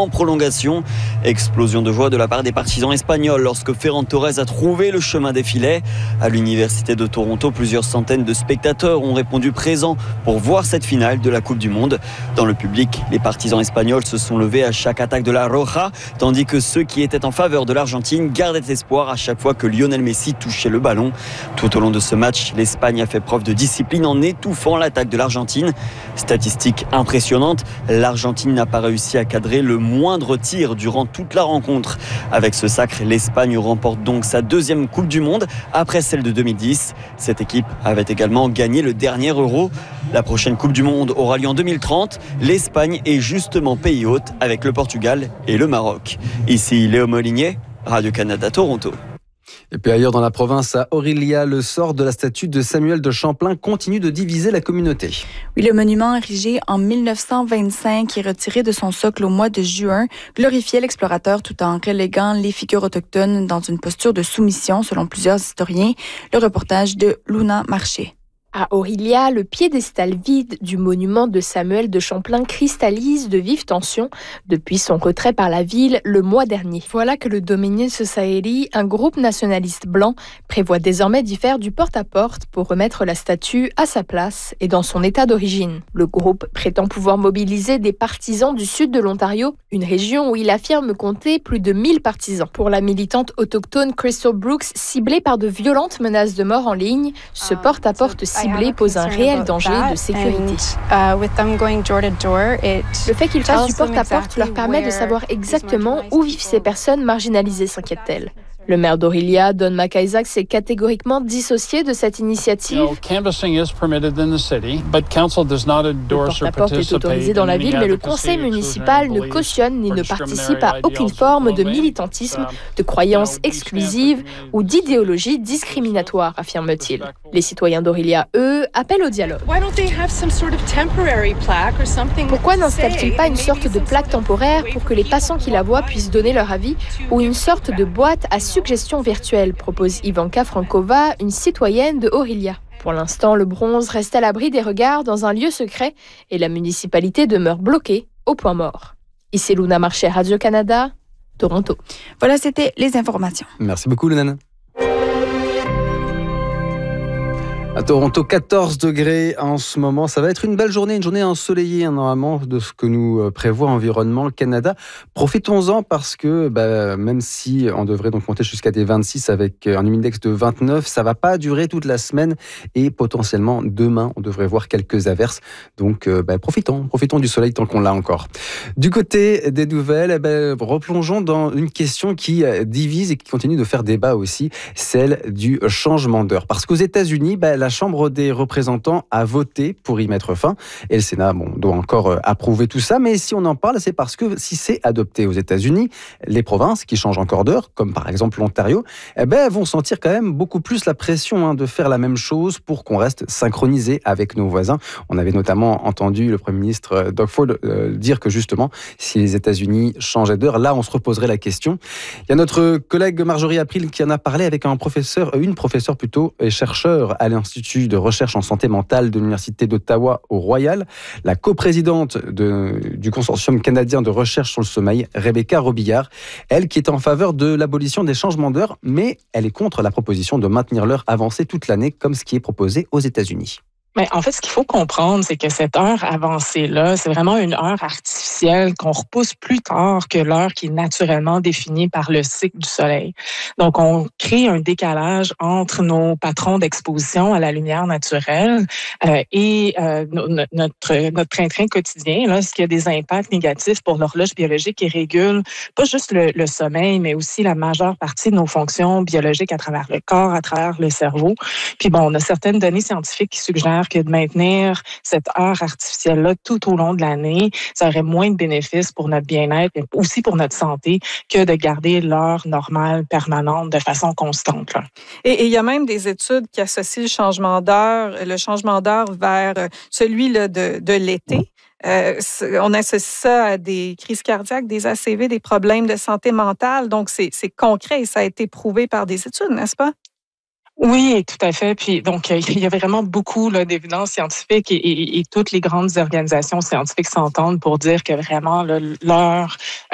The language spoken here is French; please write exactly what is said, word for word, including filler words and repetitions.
en prolongation. Explosion de joie de la part des partisans espagnols lorsque Ferran Torres a trouvé le chemin des filets. À l'Université de Toronto, plusieurs centaines de spectateurs ont répondu présents pour voir cette finale de la Coupe du Monde. Dans le public, les partisans espagnols se sont levés à chaque attaque de la Roja, tandis que ceux qui étaient en faveur de l'Argentine gardaient espoir à chaque fois que Lionel Messi touchait le ballon. Tout au long de ce match, l'Espagne a fait preuve de discipline en étouffant l'attaque de l'Argentine. Statistique impressionnante, l'Argentine n'a pas réussi à cadrer le moindre tir durant toute la rencontre. Avec ce sacre, l'Espagne remporte donc sa deuxième Coupe du Monde après celle de deux mille dix. Cette équipe avait également gagné le dernier Euro. La prochaine Coupe du Monde aura lieu en deux mille trente. L'Espagne est justement pays hôte avec le Portugal et le Maroc. Ici Léo Molinier, Radio-Canada Toronto. Et puis ailleurs dans la province, à Orillia, le sort de la statue de Samuel de Champlain continue de diviser la communauté. Oui, le monument érigé en mille neuf cent vingt-cinq et retiré de son socle au mois de juin glorifiait l'explorateur tout en reléguant les figures autochtones dans une posture de soumission, selon plusieurs historiens. Le reportage de Luna Marché. À Orillia, le piédestal vide du monument de Samuel de Champlain cristallise de vives tensions depuis son retrait par la ville le mois dernier. Voilà que le Dominion Society, un groupe nationaliste blanc, prévoit désormais d'y faire du porte-à-porte pour remettre la statue à sa place et dans son état d'origine. Le groupe prétend pouvoir mobiliser des partisans du sud de l'Ontario, une région où il affirme compter plus de mille partisans. Pour la militante autochtone Crystal Brooks, ciblée par de violentes menaces de mort en ligne, ce porte-à-porte ciblé pose un réel danger de sécurité. Le fait qu'ils fassent du porte-à-porte leur permet de savoir exactement où vivent ces personnes marginalisées, s'inquiète-t-elle. Le maire d'Orillia, Don McIsaac, s'est catégoriquement dissocié de cette initiative. Le porte-à-porte est autorisé dans la ville, mais le conseil municipal ne cautionne ni ne participe à aucune forme de militantisme, de croyances exclusives ou d'idéologie discriminatoire, affirme-t-il. Les citoyens d'Orillia, eux, appellent au dialogue. Pourquoi n'installent-ils pas une sorte de plaque temporaire pour que les passants qui la voient puissent donner leur avis, ou une sorte de boîte à suggestion virtuelle, propose Ivanka Frankova, une citoyenne de Orillia. Pour l'instant, le bronze reste à l'abri des regards dans un lieu secret et la municipalité demeure bloquée au point mort. Ici Luna Marché, Radio-Canada, Toronto. Voilà, c'était les informations. Merci beaucoup, Luna. À Toronto, quatorze degrés en ce moment. Ça va être une belle journée, une journée ensoleillée, hein, normalement, de ce que nous prévoit Environnement Canada. Profitons-en parce que, bah, même si on devrait donc monter jusqu'à des vingt-six avec un humidex de vingt-neuf, ça va pas durer toute la semaine et potentiellement demain, on devrait voir quelques averses. Donc, bah, profitons, profitons du soleil tant qu'on l'a encore. Du côté des nouvelles, bah, replongeons dans une question qui divise et qui continue de faire débat aussi, celle du changement d'heure. Parce qu'aux États-Unis, bah, la Chambre des représentants a voté pour y mettre fin. Et le Sénat bon, doit encore euh, approuver tout ça. Mais si on en parle, c'est parce que si c'est adopté aux États-Unis, les provinces qui changent encore d'heure, comme par exemple l'Ontario, eh ben, vont sentir quand même beaucoup plus la pression hein, de faire la même chose pour qu'on reste synchronisé avec nos voisins. On avait notamment entendu le Premier ministre Doug Ford euh, dire que justement, si les États-Unis changeaient d'heure, là, on se reposerait la question. Il y a notre collègue Marjorie April qui en a parlé avec un professeur, une professeure plutôt, et chercheur à l'Institut de recherche en santé mentale de l'Université d'Ottawa au Royal, la coprésidente de, du consortium canadien de recherche sur le sommeil, Rebecca Robillard, elle qui est en faveur de l'abolition des changements d'heure, mais elle est contre la proposition de maintenir l'heure avancée toute l'année comme ce qui est proposé aux États-Unis. Mais en fait, ce qu'il faut comprendre, c'est que cette heure avancée-là, c'est vraiment une heure artificielle qu'on repousse plus tard que l'heure qui est naturellement définie par le cycle du soleil. Donc, on crée un décalage entre nos patrons d'exposition à la lumière naturelle euh, et euh, notre notre train-train quotidien, là, ce qui a des impacts négatifs pour l'horloge biologique qui régule pas juste le, le sommeil, mais aussi la majeure partie de nos fonctions biologiques à travers le corps, à travers le cerveau. Puis bon, on a certaines données scientifiques qui suggèrent que de maintenir cette heure artificielle-là tout au long de l'année, ça aurait moins de bénéfices pour notre bien-être, mais aussi pour notre santé, que de garder l'heure normale, permanente, de façon constante. Là. Et il y a même des études qui associent le changement d'heure, le changement d'heure vers celui là, de, de l'été. Euh, on associe ça à des crises cardiaques, des A C V, des problèmes de santé mentale. Donc, c'est, c'est concret et ça a été prouvé par des études, n'est-ce pas? Oui, tout à fait. Puis donc, il y a vraiment beaucoup là, d'évidences scientifiques et, et, et toutes les grandes organisations scientifiques s'entendent pour dire que vraiment là, l'heure